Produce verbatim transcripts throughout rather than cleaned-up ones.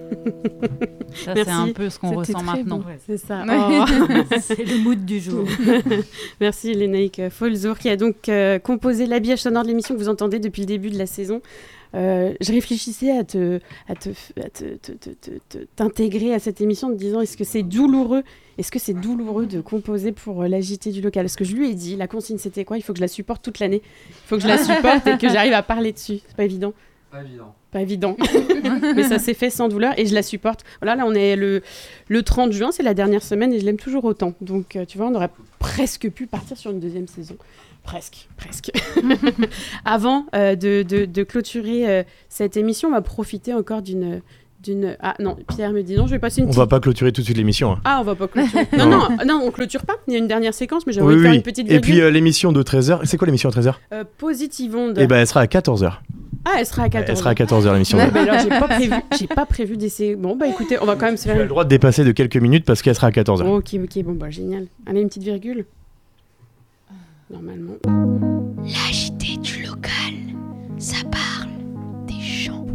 Ça, c'est un peu ce qu'on C'était ressent maintenant. Bon. Ouais, c'est ça. Ouais. Oh. C'est le mood du jour. Merci Lénaïque Folzour qui a donc euh, composé l'habillage sonore de l'émission que vous entendez depuis le début de la saison. Euh, je réfléchissais à, te, à, te, à te, te, te, te, te, t'intégrer à cette émission en te disant est-ce que c'est douloureux Est-ce que c'est douloureux de composer pour euh, la J T du local ? Parce que je lui ai dit, la consigne c'était quoi ? Il faut que je la supporte toute l'année. Il faut que je la supporte et que j'arrive à parler dessus. C'est pas évident. Pas évident. Pas évident. Mais ça s'est fait sans douleur et je la supporte. Voilà, là on est le, le trente juin, c'est la dernière semaine et je l'aime toujours autant. Donc euh, tu vois, on aurait presque pu partir sur une deuxième saison. Presque, presque. Avant euh, de, de, de clôturer euh, cette émission, on va profiter encore d'une... D'une... Ah non, Pierre me dit non, je vais passer une On petite... va pas clôturer tout de suite l'émission. Hein. Ah, on va pas clôturer. non, non, non, on clôture pas. Il y a une dernière séquence, mais j'ai envie oui, de faire oui. une petite virgule. Et puis euh, l'émission de treize heures, c'est quoi l'émission à treize heures ? euh, Positivonde. Eh ben, elle sera à quatorze heures. Ah, elle sera à quatorze heures. Elle sera à quatorze heures l'émission. Ouais, bah alors, j'ai pas prévu, j'ai pas prévu d'essayer. Bon, bah écoutez, on va quand même se Tu faire... as le droit de dépasser de quelques minutes parce qu'elle sera à quatorze heures. Oh, ok, ok, bon, bah génial. Allez, une petite virgule. Normalement. La J T du local, ça parle des gens.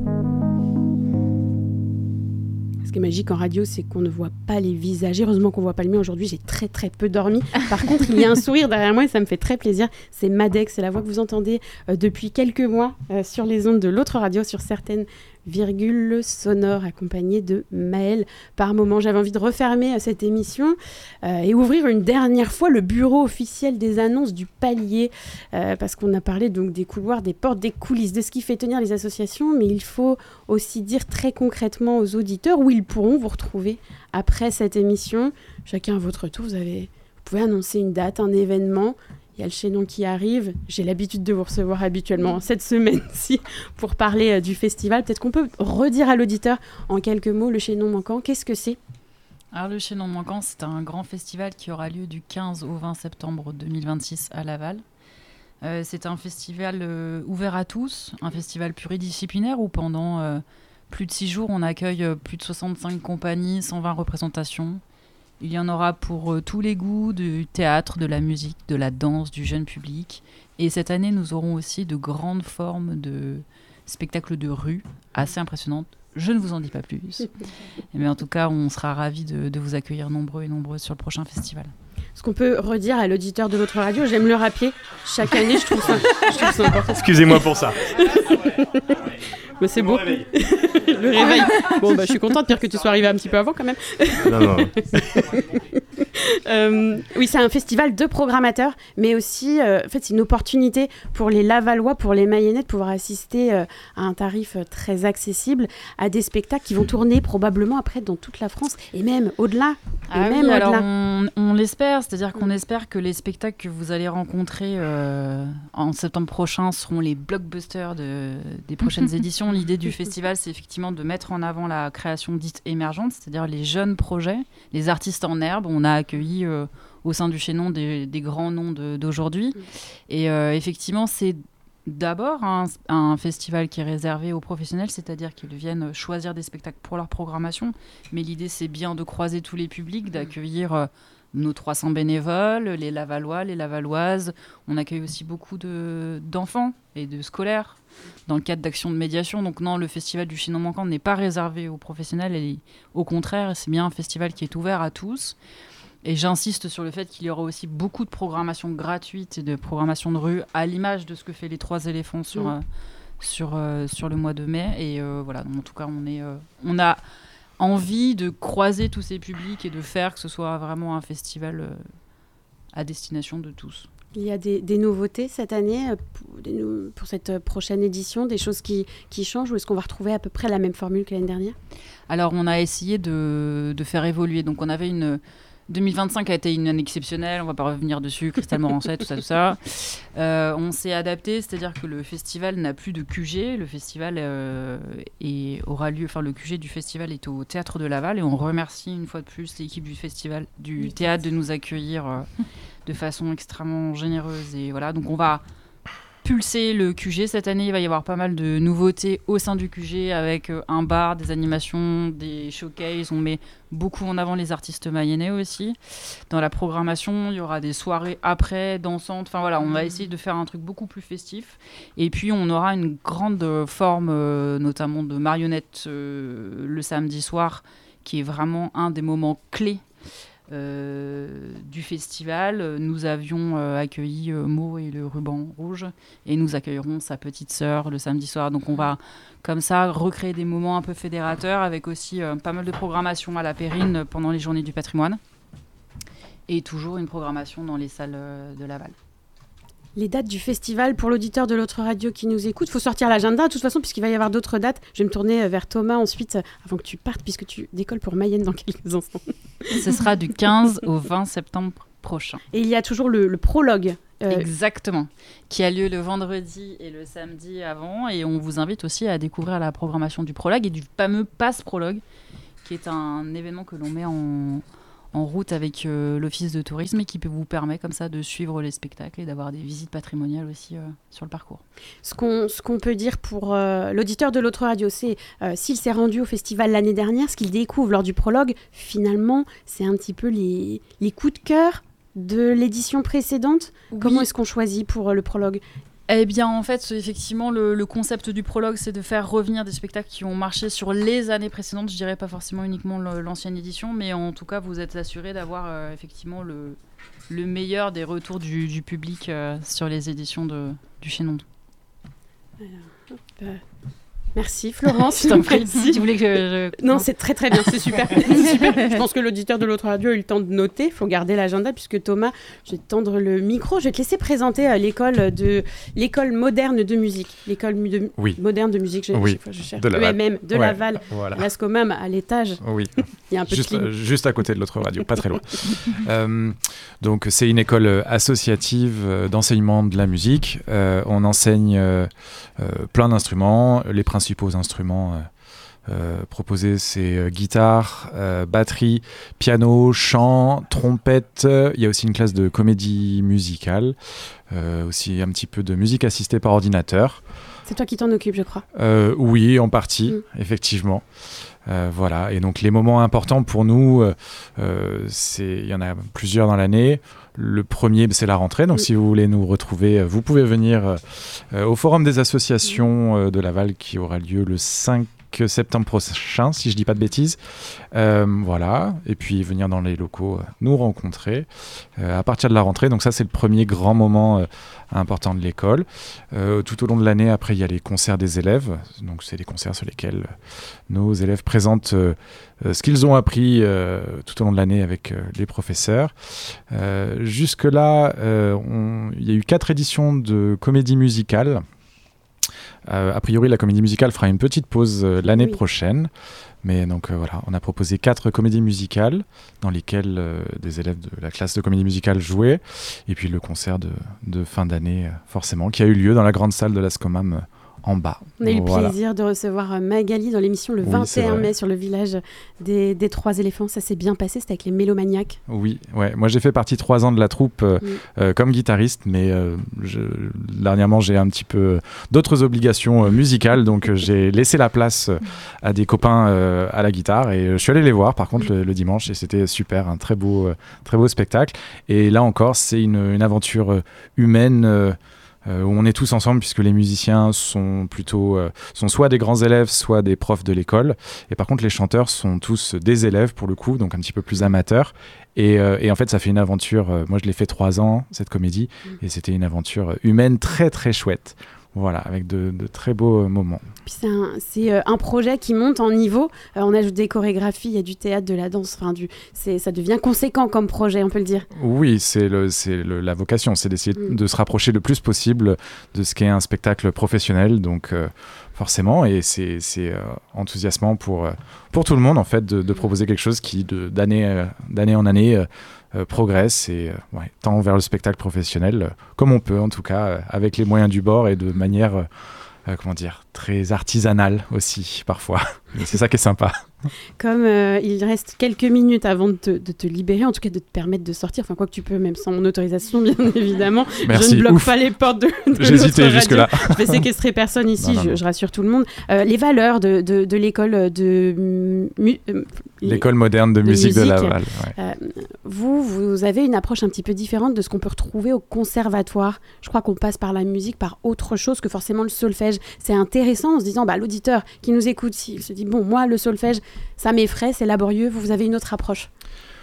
Ce qui est magique en radio, c'est qu'on ne voit pas les visages. Heureusement qu'on ne voit pas le mien. Aujourd'hui, j'ai très très peu dormi. Par contre, il y a un sourire derrière moi et ça me fait très plaisir. C'est Madex, c'est la voix que vous entendez euh, depuis quelques mois euh, sur les ondes de l'autre radio, sur certaines virgules sonores, accompagnées de Maëlle. Par moment, j'avais envie de refermer euh, cette émission euh, et ouvrir une dernière fois le bureau officiel des annonces du palier, euh, parce qu'on a parlé donc des couloirs, des portes, des coulisses, de ce qui fait tenir les associations, mais il faut aussi dire très concrètement aux auditeurs où ils pourront vous retrouver après cette émission. Chacun à votre tour, vous, avez, vous pouvez annoncer une date, un événement. Il y a le chaînon qui arrive. J'ai l'habitude de vous recevoir habituellement cette semaine-ci pour parler euh, du festival. Peut-être qu'on peut redire à l'auditeur en quelques mots le chaînon manquant. Qu'est-ce que c'est ? Alors, le chaînon manquant, c'est un grand festival qui aura lieu du quinze au vingt septembre deux mille vingt-six à Laval. Euh, c'est un festival euh, ouvert à tous, un festival pluridisciplinaire où pendant euh, plus de six jours, on accueille euh, plus de soixante-cinq compagnies, cent vingt représentations. Il y en aura pour euh, tous les goûts, du théâtre, de la musique, de la danse, du jeune public. Et cette année, nous aurons aussi de grandes formes de spectacles de rue assez impressionnantes. Je ne vous en dis pas plus. Mais en tout cas, on sera ravis de, de vous accueillir nombreux et nombreuses sur le prochain festival. Ce qu'on peut redire à l'auditeur de l'autre radio, j'aime le rappeler. Chaque année, je trouve ça, je trouve ça important. Excusez-moi pour ça. Mais c'est beau. Réveil. Le réveil. Bon, bah, je suis contente, Pierre, que tu sois arrivé un petit peu avant quand même. Non, non. euh, oui, c'est un festival de programmateurs, mais aussi, euh, en fait, c'est une opportunité pour les Lavallois, pour les Mayennais, de pouvoir assister euh, à un tarif euh, très accessible à des spectacles qui vont tourner probablement après dans toute la France et même au-delà. Et Ah même oui, au-delà. alors on, on l'espère, c'est-à-dire qu'on espère que les spectacles que vous allez rencontrer euh, en septembre prochain seront les blockbusters de, des prochaines éditions. L'idée du festival, c'est effectivement de mettre en avant la création dite émergente, c'est-à-dire les jeunes projets, les artistes en herbe. On a accueilli euh, au sein du chaînon des, des grands noms de, d'aujourd'hui. Et euh, effectivement, c'est d'abord un, un festival qui est réservé aux professionnels, c'est-à-dire qu'ils viennent choisir des spectacles pour leur programmation. Mais l'idée, c'est bien de croiser tous les publics, d'accueillir euh, nos trois cents bénévoles, les Lavallois, les Lavalloises. On accueille aussi beaucoup de, d'enfants et de scolaires dans le cadre d'actions de médiation. Donc non, le festival du chaînon manquant n'est pas réservé aux professionnels. Et au contraire, c'est bien un festival qui est ouvert à tous. Et j'insiste sur le fait qu'il y aura aussi beaucoup de programmation gratuite et de programmation de rue, à l'image de ce que fait les Trois éléphants sur, mmh. euh, sur, euh, sur le mois de mai. Et euh, voilà, donc, en tout cas, on, est, euh, on a envie de croiser tous ces publics et de faire que ce soit vraiment un festival euh, à destination de tous. Il y a des, des nouveautés cette année euh, pour, des nou- pour cette euh, prochaine édition, des choses qui, qui changent, ou est-ce qu'on va retrouver à peu près la même formule que l'année dernière ? Alors, on a essayé de, de faire évoluer. Donc, on avait une... deux mille vingt-cinq a été une année exceptionnelle, on ne va pas revenir dessus, Cristal Morancet, tout ça, tout ça. Euh, on s'est adapté, c'est-à-dire que le festival n'a plus de Q G. Le festival euh, est, aura lieu, enfin le Q G du festival est au Théâtre de Laval et on remercie une fois de plus l'équipe du festival, du théâtre de nous accueillir euh, de façon extrêmement généreuse. Et voilà, donc on va pulser le Q G cette année. Il va y avoir pas mal de nouveautés au sein du Q G avec euh, un bar, des animations, des showcases. On met beaucoup en avant les artistes mayennais aussi. Dans la programmation, il y aura des soirées après, dansantes. Enfin voilà, on va essayer de faire un truc beaucoup plus festif. Et puis on aura une grande forme, euh, notamment de marionnettes euh, le samedi soir, qui est vraiment un des moments clés Euh, du festival. Nous avions euh, accueilli euh, Mo et le ruban rouge et nous accueillerons sa petite sœur le samedi soir. Donc on va comme ça recréer des moments un peu fédérateurs avec aussi euh, pas mal de programmation à la Périne pendant les journées du patrimoine et toujours une programmation dans les salles euh, de Laval. Les dates du festival, pour l'auditeur de l'autre radio qui nous écoute, il faut sortir l'agenda de toute façon puisqu'il va y avoir d'autres dates. Je vais me tourner vers Thomas ensuite, avant que tu partes, puisque tu décolles pour Mayenne dans quelques instants. Ce sera du quinze au vingt septembre prochain. Et il y a toujours le, le prologue. Euh... Exactement, qui a lieu le vendredi et le samedi avant. Et on vous invite aussi à découvrir la programmation du prologue et du fameux Pass Prologue, qui est un événement que l'on met en... en route avec euh, l'office de tourisme et qui peut vous permettre comme ça de suivre les spectacles et d'avoir des visites patrimoniales aussi euh, sur le parcours. Ce qu'on, ce qu'on peut dire pour euh, l'auditeur de l'autre radio, c'est euh, s'il s'est rendu au festival l'année dernière, ce qu'il découvre lors du prologue, finalement, c'est un petit peu les, les coups de cœur de l'édition précédente. Oui. Comment est-ce qu'on choisit pour euh, le prologue ? Eh bien, en fait, effectivement, le, le concept du prologue, c'est de faire revenir des spectacles qui ont marché sur les années précédentes. Je dirais pas forcément uniquement le, l'ancienne édition, mais en tout cas, vous êtes assuré d'avoir euh, effectivement le, le meilleur des retours du, du public euh, sur les éditions de, du Chénon. Alors, hop, euh... Merci Florence. Je t'en prie. Tu voulais que je... Non, c'est très très bien, c'est super. c'est super. Je pense que l'auditeur de l'autre radio a eu le temps de noter. Il faut garder l'agenda puisque Thomas, je vais te tendre le micro. Je vais te laisser présenter euh, l'école, de... l'école moderne de musique. L'école mu- de... oui. moderne de musique, je, oui. je, je, je cherche. De Laval. E M M de ouais. Laval. Voilà. L'Ascomam à l'étage. Oui. Il y a un peu juste, de clim. euh, juste à côté de l'autre radio, pas très loin. euh, donc c'est une école associative d'enseignement de la musique. Euh, on enseigne euh, euh, plein d'instruments. Les principaux instruments Euh, euh, proposés, c'est euh, guitare, euh, batterie, piano, chant, trompette. Il y a aussi une classe de comédie musicale, euh, aussi un petit peu de musique assistée par ordinateur. C'est toi qui t'en occupes, je crois. Euh, oui, en partie, mmh. effectivement. Euh, voilà. Et donc les moments importants pour nous, euh, c'est, il y en a plusieurs dans l'année. Le premier, c'est la rentrée. Donc, mmh. si vous voulez nous retrouver, vous pouvez venir euh, au Forum des associations euh, de Laval qui aura lieu le cinq septembre prochain, si je ne dis pas de bêtises. Euh, voilà. Et puis, venir dans les locaux, euh, nous rencontrer euh, à partir de la rentrée. Donc, ça, c'est le premier grand moment euh, important de l'école. Euh, tout au long de l'année, après, il y a les concerts des élèves. Donc, c'est les concerts sur lesquels euh, nos élèves présentent euh, euh, ce qu'ils ont appris euh, tout au long de l'année avec euh, les professeurs. Euh, jusque-là, euh, on... il y a eu quatre éditions de comédie musicale. Euh, a priori, la comédie musicale fera une petite pause euh, l'année oui. prochaine. Mais donc euh, voilà, on a proposé quatre comédies musicales dans lesquelles euh, des élèves de la classe de comédie musicale jouaient. Et puis le concert de, de fin d'année, euh, forcément, qui a eu lieu dans la grande salle de l'Ascomam euh, en bas. On a eu voilà. le plaisir de recevoir Magali dans l'émission le oui, vingt et un mai sur le village des, des Trois Éléphants. Ça s'est bien passé, c'était avec les Mélomaniacs. Oui, ouais. Moi j'ai fait partie trois ans de la troupe euh, oui. euh, comme guitariste, mais euh, je, dernièrement j'ai un petit peu d'autres obligations euh, musicales, donc euh, j'ai laissé la place euh, à des copains euh, à la guitare et euh, je suis allé les voir par contre le, le dimanche et c'était super, un très beau, euh, très beau spectacle. Et là encore, c'est une, une aventure euh, humaine euh, Euh, où on est tous ensemble puisque les musiciens sont plutôt euh, sont soit des grands élèves, soit des profs de l'école. Et par contre, les chanteurs sont tous des élèves pour le coup, donc un petit peu plus amateurs. Et, euh, et en fait, ça fait une aventure. Euh, moi, je l'ai fait trois ans cette comédie, et c'était une aventure humaine très très chouette. Voilà, avec de, de très beaux euh, moments. Puis c'est un, c'est euh, un projet qui monte en niveau. Euh, on ajoute des chorégraphies, il y a du théâtre, de la danse. Enfin, du, c'est, ça devient conséquent comme projet, on peut le dire. Oui, c'est, le, c'est le, la vocation, c'est d'essayer mmh. de se rapprocher le plus possible de ce qu'est un spectacle professionnel. Donc, euh, forcément, et c'est, c'est euh, enthousiasmant pour, euh, pour tout le monde, en fait, de, de proposer quelque chose qui, de, d'année, euh, d'année en année, euh, Euh, progresse et euh, ouais, tend vers le spectacle professionnel, euh, comme on peut en tout cas, euh, avec les moyens du bord et de manière, euh, euh, comment dire, très artisanale aussi parfois. Et c'est ça qui est sympa. Comme euh, il reste quelques minutes avant de te, de te libérer, en tout cas de te permettre de sortir, enfin quoi que tu peux, même sans mon autorisation, bien évidemment. Merci. Je ne bloque Ouf. pas les portes de, de J'hésitais notre jusque-là. radio. Je vais séquestrer personne ici, Non, non, je, non. je rassure tout le monde. Euh, les valeurs de, de, de l'école de... Mu, euh, L'école moderne de, de musique, de musique. Laval. Ouais. Euh, vous, vous avez une approche un petit peu différente de ce qu'on peut retrouver au conservatoire. Je crois qu'on passe par la musique, par autre chose que forcément le solfège. C'est intéressant en se disant, bah, l'auditeur qui nous écoute, s'il se dit, bon, moi, le solfège, ça m'effraie, c'est laborieux. Vous, vous avez une autre approche.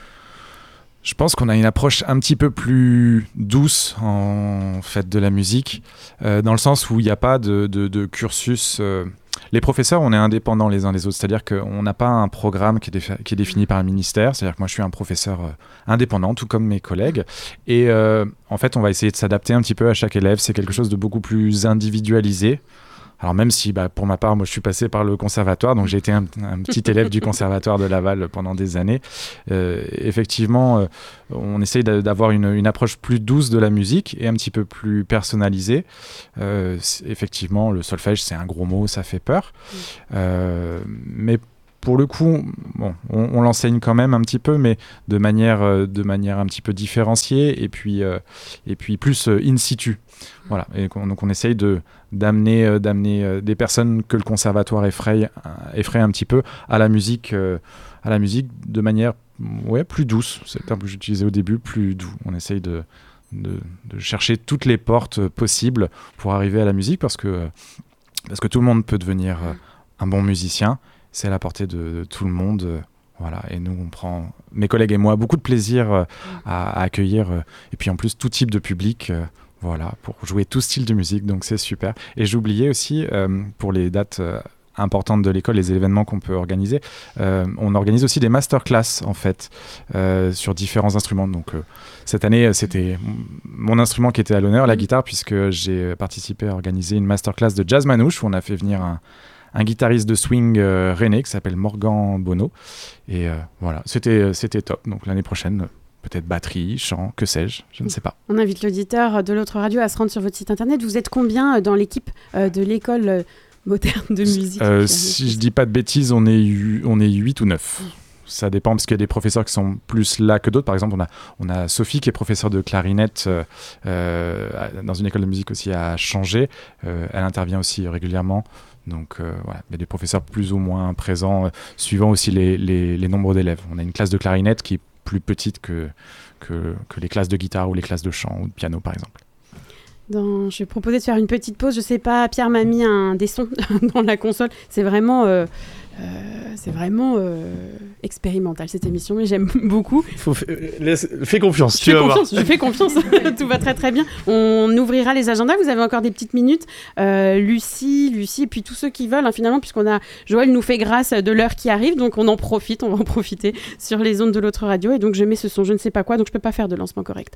Je pense qu'on a une approche un petit peu plus douce en fait de la musique, euh, dans le sens où il n'y a pas de, de, de cursus... Euh, les professeurs, on est indépendants les uns des autres, c'est-à-dire qu'on n'a pas un programme qui est, défi- qui est défini par un ministère, c'est-à-dire que moi je suis un professeur euh, indépendant, tout comme mes collègues, et euh, en fait on va essayer de s'adapter un petit peu à chaque élève, c'est quelque chose de beaucoup plus individualisé. Alors même si bah, pour ma part, moi je suis passé par le conservatoire, donc j'ai été un, un petit élève du conservatoire de Laval pendant des années, euh, effectivement euh, on essaye d'a- d'avoir une, une approche plus douce de la musique et un petit peu plus personnalisée. Euh, effectivement le solfège c'est un gros mot, ça fait peur, mmh. euh, mais pour le coup, bon, on, on l'enseigne quand même un petit peu, mais de manière, euh, de manière un petit peu différenciée et puis, euh, et puis plus euh, in situ. Voilà. Et qu'on, donc on essaye de, d'amener, euh, d'amener euh, des personnes que le conservatoire effraie, effraie un petit peu à la musique, euh, à la musique de manière ouais, plus douce. C'est le terme que j'utilisais au début, plus doux. On essaye de, de, de chercher toutes les portes possibles pour arriver à la musique parce que, parce que tout le monde peut devenir euh, un bon musicien. C'est à la portée de, de tout le monde. Euh, voilà. Et nous, on prend, mes collègues et moi, beaucoup de plaisir euh, à, à accueillir. Euh, et puis en plus, tout type de public. Euh, voilà, pour jouer tout style de musique. Donc c'est super. Et j'oubliais aussi, euh, pour les dates euh, importantes de l'école, les événements qu'on peut organiser, euh, on organise aussi des masterclass, en fait, euh, sur différents instruments. Donc euh, cette année, c'était mon instrument qui était à l'honneur, la guitare, puisque j'ai participé à organiser une masterclass de jazz manouche où on a fait venir un un guitariste de swing euh, rennais qui s'appelle Morgan Bono. Et euh, voilà, c'était, c'était top. Donc l'année prochaine, peut-être batterie, chant, que sais-je, je ne sais pas. On invite l'auditeur de l'autre radio à se rendre sur votre site internet. Vous êtes combien dans l'équipe euh, de l'école euh, moderne de musique euh, Si je ne dis pas de bêtises, on est, hu- on est huit ou neuf. Ça dépend parce qu'il y a des professeurs qui sont plus là que d'autres. Par exemple, on a, on a Sophie qui est professeure de clarinette euh, euh, dans une école de musique aussi à Changé. Euh, elle intervient aussi régulièrement. Donc euh, voilà, il y a des professeurs plus ou moins présents, euh, suivant aussi les, les, les nombres d'élèves. On a une classe de clarinette qui est plus petite que, que, que les classes de guitare ou les classes de chant ou de piano, par exemple. Dans... Je vais proposer de faire une petite pause. Je sais pas, Pierre m'a mis un des sons dans la console. C'est vraiment, euh, euh, c'est vraiment euh, expérimental cette émission, mais j'aime beaucoup. Faut f... Laisse... Fais confiance, je tu fais vas confiance, voir. Je fais confiance, tout va très très bien. On ouvrira les agendas, vous avez encore des petites minutes. Euh, Lucie, Lucie, et puis tous ceux qui veulent, hein, finalement, puisqu'on a Joël nous fait grâce de l'heure qui arrive, donc on en profite, on va en profiter sur les ondes de l'autre radio. Et donc je mets ce son, je ne sais pas quoi, donc je peux pas faire de lancement correct.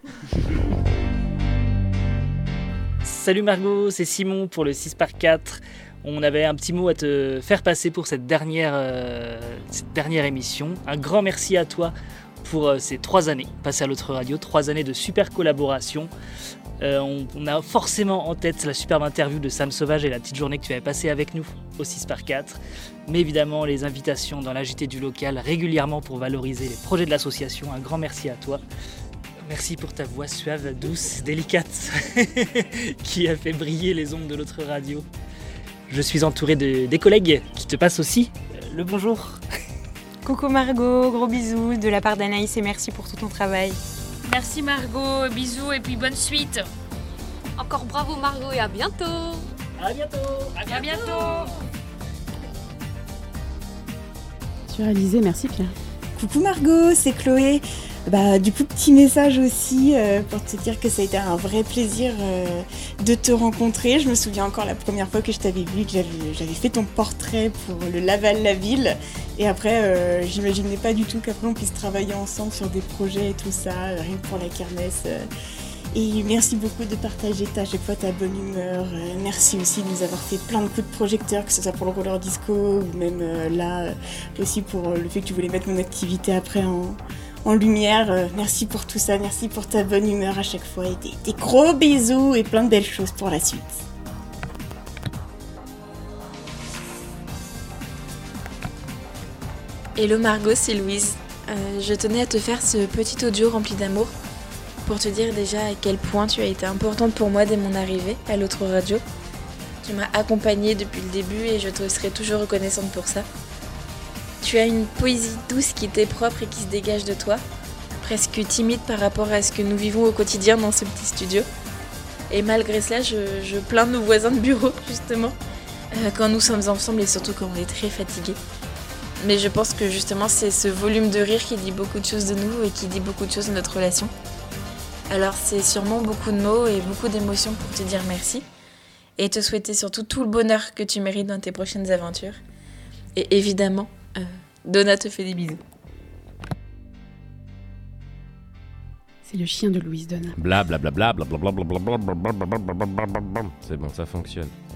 Salut Margot, c'est Simon pour le six par quatre. On avait un petit mot à te faire passer pour cette dernière, euh, cette dernière émission. Un grand merci à toi pour euh, ces trois années passées à l'autre radio, trois années de super collaboration. Euh, on, on a forcément en tête la superbe interview de Sam Sauvage et la petite journée que tu avais passée avec nous au six par quatre. Mais évidemment, les invitations dans l'A J T du local régulièrement pour valoriser les projets de l'association. Un grand merci à toi. Merci pour ta voix suave, douce, délicate, qui a fait briller les ondes de l'autre radio. Je suis entouré de, des collègues qui te passent aussi euh, le bonjour. Coucou Margot, gros bisous de la part d'Anaïs et merci pour tout ton travail. Merci Margot, bisous et puis bonne suite. Encore bravo Margot et à bientôt. À bientôt. À bientôt. À bientôt. Sur Alizé, merci Pierre. Coucou Margot, c'est Chloé. Bah, du coup, petit message aussi euh, pour te dire que ça a été un vrai plaisir euh, de te rencontrer. Je me souviens encore la première fois que je t'avais vu, que j'avais, j'avais fait ton portrait pour le Laval la ville. Et après, euh, j'imaginais pas du tout qu'après on puisse travailler ensemble sur des projets et tout ça, euh, rien que pour la kermesse. Euh. Et merci beaucoup de partager ta, à chaque fois ta bonne humeur. Euh, merci aussi de nous avoir fait plein de coups de projecteur, que ce soit pour le roller disco ou même euh, là euh, aussi pour euh, le fait que tu voulais mettre mon activité après en... en lumière. Euh, merci pour tout ça, merci pour ta bonne humeur à chaque fois et des, des gros bisous et plein de belles choses pour la suite. Hello Margot, c'est Louise. Euh, je tenais à te faire ce petit audio rempli d'amour pour te dire déjà à quel point tu as été importante pour moi dès mon arrivée à l'autre radio. Tu m'as accompagnée depuis le début et je te serai toujours reconnaissante pour ça. Tu as une poésie douce qui t'est propre et qui se dégage de toi, presque timide par rapport à ce que nous vivons au quotidien dans ce petit studio. Et malgré cela, je, je plains nos voisins de bureau, justement, euh, quand nous sommes ensemble et surtout quand on est très fatigués. Mais je pense que justement, c'est ce volume de rire qui dit beaucoup de choses de nous et qui dit beaucoup de choses de notre relation. Alors c'est sûrement beaucoup de mots et beaucoup d'émotions pour te dire merci et te souhaiter surtout tout le bonheur que tu mérites dans tes prochaines aventures. Et évidemment, euh, Donna te fait des bisous. C'est le chien de Louise Donna. Bla bla bla bla bla bla bla bla bla bla bla bla bla bla bla bla. C'est bon, ça fonctionne.